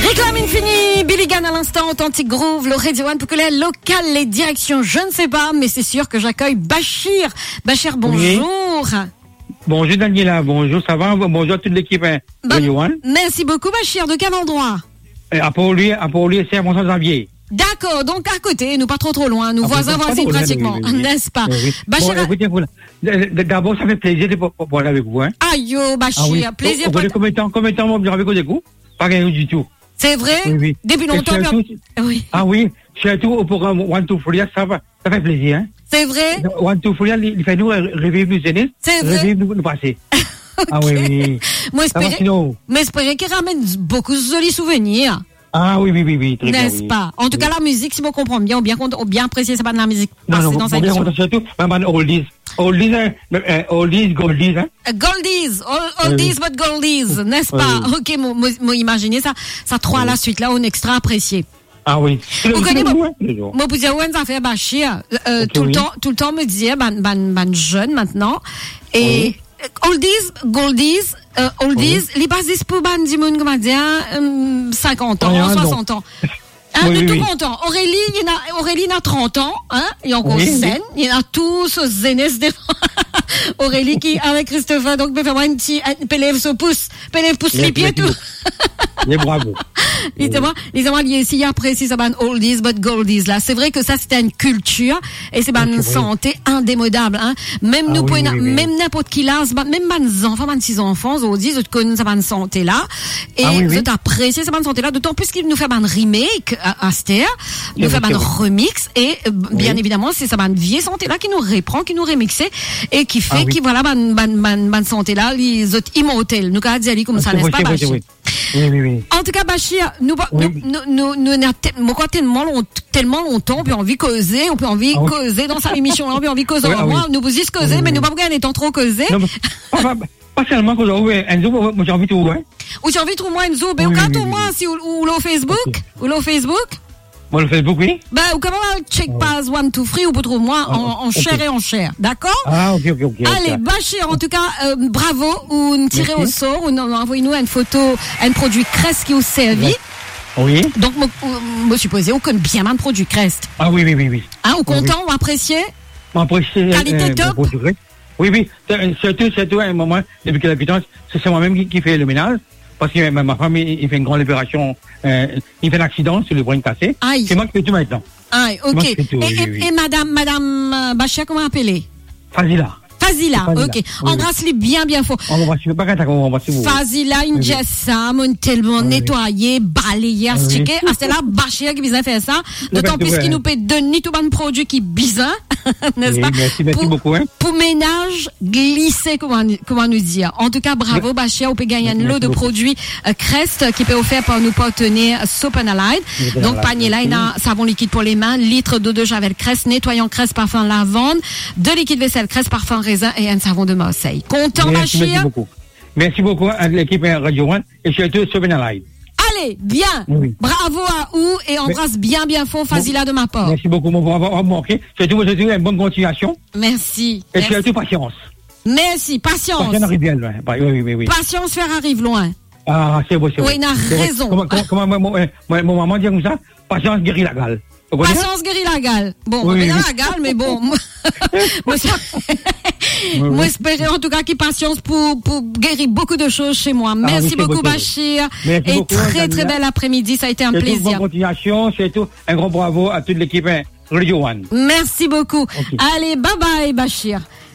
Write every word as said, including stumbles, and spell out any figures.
Réclame Infini, Billy Gunn à l'instant, Authentic Groove, le Radio One, pour que les locales, les directions, je ne sais pas, mais c'est sûr que j'accueille Bachir. Bachir, bonjour. Oui. Bonjour Daniela, bonjour, ça va? Bonjour à toute l'équipe hein, bah, Radio One. Merci beaucoup Bachir, de quel endroit? À Port-Louis, à Port-Louis, c'est à Mont-Saint-Xavier. D'accord, donc à côté, nous pas trop trop loin, nous ah, voisins voisines pratiquement, oui, oui, oui. N'est-ce pas? Oui, oui. Bachir, bon, écoutez, vous, d'abord, ça fait plaisir de parler avec vous. Hein. Aïe, yo, Bachir, ah, oui. plaisir. Vous voulez combien de temps, combien de temps vous avec vous, du coup? Pas rien du tout. C'est vrai? Oui, oui. Depuis longtemps, bien... tout, oui. Ah oui, surtout au programme One Two Three, ça, ça fait plaisir. Hein. C'est vrai? One Two Three, il fait nous revivre nos aînés, revivre nous passer. Okay. Ah oui, oui. Moi, j'espérais qu'il ramène beaucoup de jolis souvenirs. Ah oui, oui, oui, oui. Très N'est-ce bien, pas? En tout oui. cas, la musique, si vous comprenez bien, ou bien, ou bien apprécier, c'est pas de la musique passée non, non, dans sa émission. Non, surtout, maman, oldies. Oldies, euh, oldies, goldies, hein. Goldies, oldies, but goldies, n'est-ce pas? Oui. Ok, moi, moi, imaginez ça, ça trois à la suite, là, on extra apprécié. Ah oui. Vous connaissez, moi, moi, vous dire, ça fait Bachir, euh, tout le temps, tout le temps me disait, ban, ban, ban jeune maintenant, et, oldies, goldies, euh, oldies, les bases pour ban du monde, comment dire, euh, cinquante ans, oui, soixante ans. Hein, oui, de oui, tout oui. content. Aurélie, il y a, Aurélie, il a trente ans, hein, il y a encore oui, scène, oui. il y en a tous aux zénès des Aurélie qui, avec Christopher, donc, peut faire un petit, pélève ce pouce, pélève pouce les pieds, tout. Et bravo. Évidemment, les amants, ici, après, si ça va oldies, but goldies, là. C'est vrai que ça, c'était une culture, et c'est une santé indémodable, hein. Même ah, nous, oui, oui, oui. même n'importe qui là, même mes enfants, mes six enfants, ils disent, ils connaissent cette santé là, et ah, oui, oui. ils apprécient cette santé là, d'autant plus qu'ils nous font un remake à Aster, nous font un remix, et bien oui. évidemment, c'est cette vieille santé là qui nous reprend, qui nous remixe, et qui fait, ah, oui. qui, voilà, ban, ban, ban, ban santé là, les autres immortels, nous, quand dit comme ça, n'est-ce pas, Bachir? Oui, oui, oui. En tout cas, Bachir, nous, oui. nous, nous, nous, nous, nous, tellement, long, tellement longtemps, on peut envie de causer, on peut envie de ah, oui. causer dans sa émission, on peut envie de causer oui, en ah, moi, oui. nous vous dites causer, oui, mais oui. nous pas gagner étant trop causer. Non, pas, pas, pas seulement que j'ai Enzo, moi j'ai envie de tout, hein. Ou j'ai envie de tout, moi, Enzo, mais ou quand au moins, si, ou le Facebook, ou le Facebook. Moi, le Facebook, oui. Ben, ou comment check pass one two three ou pour trouver moi en, en chair et en chair. D'accord? Ah, ok, ok, ok. Allez, Bachir, en tout cas, euh, bravo, ou nous tirez au sort, ou envoyez-nous une photo, un produit Crest qui vous servi. Oui. Donc, me supposez, on connaît bien un produit Crest. Ah oui, oui, oui, oui. Hein, ou content, oui. ou apprécié? Apprécié. Qualité euh, top? Oui, oui. Surtout, surtout, à un moment, depuis que l'habitant, c'est moi-même qui, qui fait le ménage. Parce que ma femme, il fait une grande opération, euh, il fait un accident sur le bras cassé. Aïe. C'est moi qui fais tout maintenant. Aïe, ok. Tout, et, oui, et, oui. et madame, madame Bachir, comment appeler? Fazila. Fazila, Fazila. ok. Oui, embrasse-les oui. bien, bien fort. On va suivre, pas qu'à on va suivre. Fazila, une jessa, mon tellement nettoyé, balayé, astiqué. Ah, c'est là, Bachir qui vient faire ça. D'autant plus qu'il nous peut donner tout un produit qui bizarre, n'est-ce pas? Merci, merci pour, beaucoup, hein. Pour ménage glissé, comment, comment nous dire. En tout cas, bravo, Bachir. On peut gagner un lot de produits euh, Crest qui peut offert par nos partenaires Sopenaline. Donc, panier là, il y a savon liquide pour les mains, litre d'eau de javel Crest, nettoyant Crest, parfum lavande, de liquide vaisselle Crest, parfum raisin et un savon de Marseille. Content, merci, Bachir? Merci beaucoup. Merci beaucoup à l'équipe Radio One et surtout Sopenaline. Allez, bien. Oui. Bravo à vous et embrasse mais, bien, bien fort Fazila bon, de ma part. Merci beaucoup, mon avoir manqué. Surtout, vous avez une bonne continuation. Merci. Et merci. surtout, patience. Merci, patience. Patience arrive bien loin. Oui, oui, oui. Patience faire arrive loin. Ah, c'est beau, c'est beau. Oui, il a raison. Comment, comment, comment mon, mon, mon maman dit comme ça? Patience guérit la gale. Patience guérit la gale. Bon, oui, on oui. la gale, mais bon. moi, moi, moi espérer en tout cas qu'il patience pour, pour guérir beaucoup de choses chez moi. Merci ah, oui, beaucoup, Bachir. Merci et beaucoup, très, Daniela. très bel après-midi. Ça a été un c'est plaisir. Bonne continuation. Surtout, un grand bravo à toute l'équipe Radio One. Merci beaucoup. Okay. Allez, bye bye, Bachir.